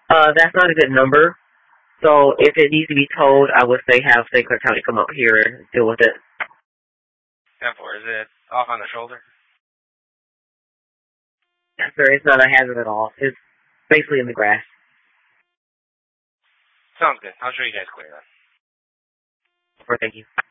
That's not a good number. So if it needs to be towed, I would say have St. Clair County come up here and deal with it. 10-4. Is it off on the shoulder? Yes, sir. It's not a hazard at all. It's basically in the grass. Sounds good. I'll show you guys clear then. Thank you.